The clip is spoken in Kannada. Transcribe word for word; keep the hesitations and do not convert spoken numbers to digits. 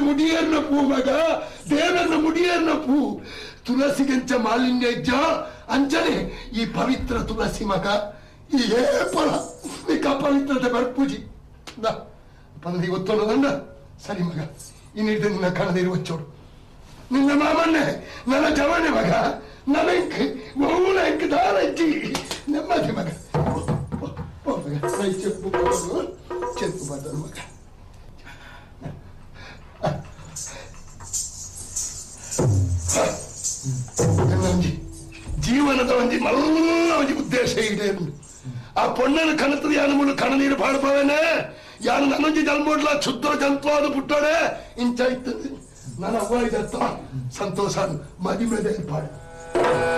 ಮುಡಿಯರ್ನ ಪೂ ಮಗ, ದೇವರನ್ನ ಮುಡಿಯರ್ನ ಪೂ. ತುಳಸಿಗೆಂಚ ಮಾಲಿನ್ಯ ಇಜ್ಜ ಅಂಚನೆ ಈ ಪವಿತ್ರ ತುಳಸಿ ಮಗ. ಈ ಏಪಳ ನೀಕ ಪವಿತ್ರತೆ ಬರ್ಪೂಜಿ ಪಂದಿ ಗೊತ್ತೋಣದಂಡ. ಸರಿ ಮಗ, ಇನ್ನಿಡ್ದು ನಿನ್ನ ಕಣದಿರುವ ಚೋಡು. ನಿನ್ನ ಮಾಮನ್ನೇ ನನ್ನ ಜವಾನೆ ಮಗ, ನನಂಕ್ ಮೌನ ಅಂಕ್ ದಾರಜ್ಜಿ ನೆಮ್ಮದಿ ಮಗ. చెప్పు చెప్పు పడ్డాను మగ. ಜೀವನದ ಒಂದು ಮಲ್ಲ ಒಂದು ಉದ್ದೇಶ ಇದೆ. ಆ ಪೊಣ್ಣನ ಕನತದ ಯಾನಮೂಲ ಕಣ ನೀರು ಪಾಡ್ಪವೇನೆ ಯಾರು ನನ್ನೊಂಜಿ ಜನ್ಮೋಡ್ಲ ಕ್ಷುದ್ರ ಜಂತವಾದ ಪುಟ್ಟೋಡೆ ಇಂಚಾಯ್ತದೆ. ನನ್ನ ಅವ್ವ ಇದತ್ತ ಸಂತೋಷ ಮದಿಮೆದ ಏರ್ಪಾಡು.